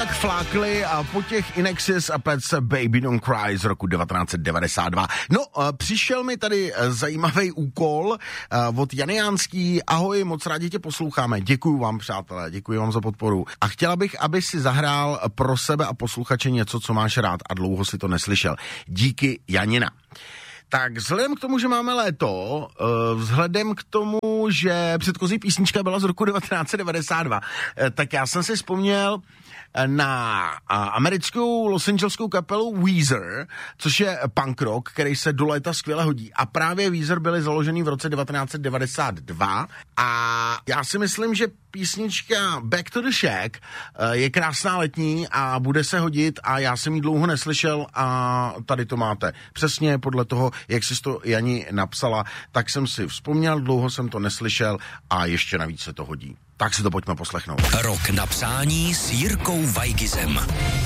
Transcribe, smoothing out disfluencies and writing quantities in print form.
Tak flákli a po těch Inexis a Pets Baby Don't Cry z roku 1992. No, přišel mi tady zajímavý úkol od Jany Jánský. Ahoj, moc rádi tě posloucháme. Děkuju vám, přátelé, děkuji vám za podporu. A chtěla bych, aby si zahrál pro sebe a posluchače něco, co máš rád a dlouho si to neslyšel. Díky, Janina. Tak vzhledem k tomu, že máme léto, vzhledem k tomu, že předchozí písnička byla z roku 1992, tak já jsem si vzpomněl na americkou Los Angeleskou kapelu Weezer, což je punk rock, který se do léta skvěle hodí. A právě Weezer byli založený v roce 1992 a já si myslím, že písnička Back to the Shack je krásná letní a bude se hodit a já jsem ji dlouho neslyšel a tady to máte. Přesně podle toho, jak jsi to Jani napsala, tak jsem si vzpomněl, dlouho jsem to neslyšel a ještě navíc se to hodí. Tak si to pojďme poslechnout. Rok na přání s Jirkou Weigizem.